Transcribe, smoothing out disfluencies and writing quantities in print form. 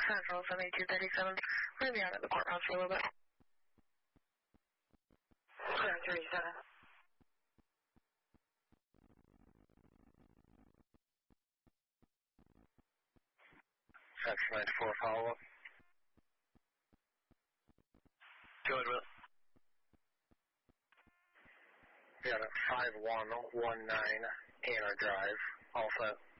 Central 7237. We're going to be out at the courthouse for a little bit. 737. Central 94 follow-up. Go ahead, Will. We got a 5119 Anna Drive. All set.